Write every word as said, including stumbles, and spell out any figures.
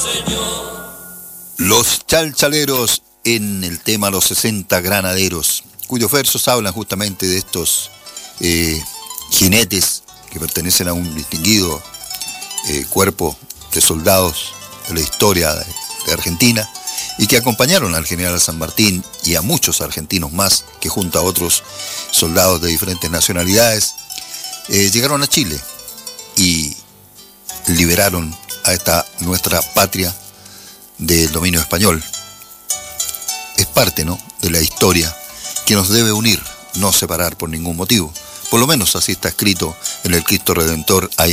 Los Chalchaleros en el tema Los sesenta Granaderos, cuyos versos hablan justamente de estos eh, jinetes que pertenecen a un distinguido eh, cuerpo de soldados de la historia de, de Argentina y que acompañaron al general San Martín y a muchos argentinos más que junto a otros soldados de diferentes nacionalidades eh, llegaron a Chile y liberaron a esta nuestra patria del dominio español. Es parte, ¿no?, de la historia que nos debe unir, no separar por ningún motivo. Por lo menos así está escrito en el Cristo Redentor ahí